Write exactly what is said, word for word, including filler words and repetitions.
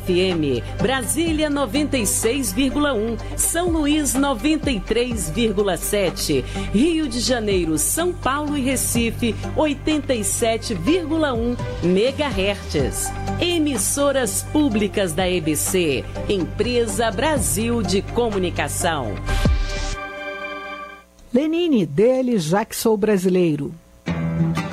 F M, Brasília noventa e seis vírgula um, São Luís noventa e três vírgula sete, Rio de Janeiro, São Paulo e Recife oitenta e sete vírgula um megahertz. Emissoras públicas da E B C, Empresa Brasil de Comunicação. Lenine, dele já que sou brasileiro.